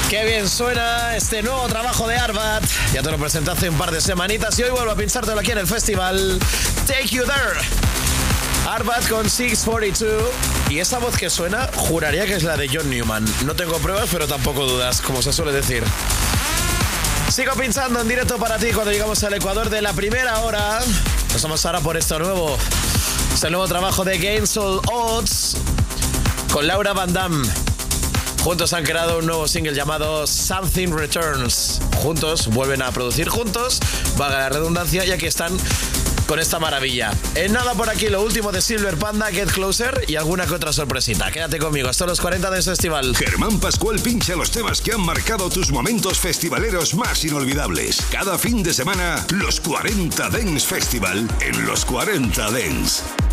Qué bien suena este nuevo trabajo de Arbat. Ya te lo presenté hace un par de semanitas y hoy vuelvo a pinchártelo aquí en el festival. Take You There. Arbat con 642. Y esa voz que suena, juraría que es la de John Newman. No tengo pruebas, pero tampoco dudas, como se suele decir. Sigo pinchando en directo para ti cuando llegamos al Ecuador de la primera hora. Nos vamos ahora por esto nuevo. Es el nuevo trabajo de Against All Odds con Laura Van Damme. Juntos han creado un nuevo single llamado Something Returns. Juntos vuelven a producir juntos, valga la redundancia, y aquí están con esta maravilla. En nada por aquí, lo último de Silver Panda, Get Closer y alguna que otra sorpresita. Quédate conmigo hasta los 40 de este festival. Germán Pascual pincha los temas que han marcado tus momentos festivaleros más inolvidables. Cada fin de semana, los 40 Dance Festival en los 40 Dance.